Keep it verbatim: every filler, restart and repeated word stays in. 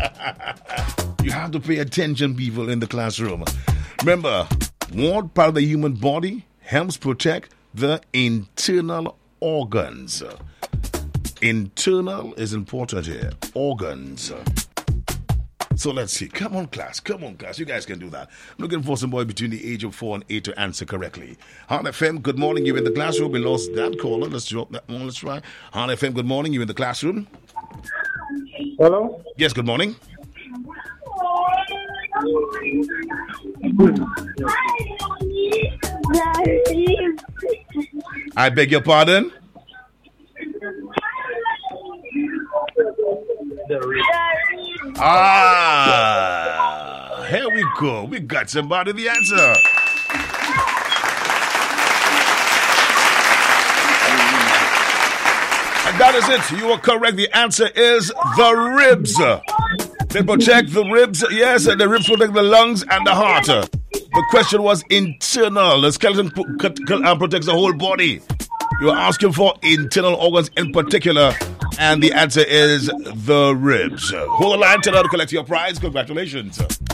You have to pay attention, people in the classroom. Remember, what part of the human body helps protect the internal organs? Internal is important here. Organs. So let's see. Come on, class. Come on, class. You guys can do that. I'm looking for some boy between the age of four and eight to answer correctly. Han F M, good morning. You're in the classroom. We lost that caller. Let's drop that one. Let's try. Han F M, good morning. You're in the classroom. Hello? Yes, good morning. I beg your pardon? Ah, here we go. We got somebody the answer. And that is it. You are correct. The answer is the ribs. They protect the ribs. Yes, the ribs protect the lungs and the heart. The question was internal. The skeleton protects the whole body. You are asking for internal organs in particular. And the answer is the ribs. Hold the line, tell her to collect your prize. Congratulations.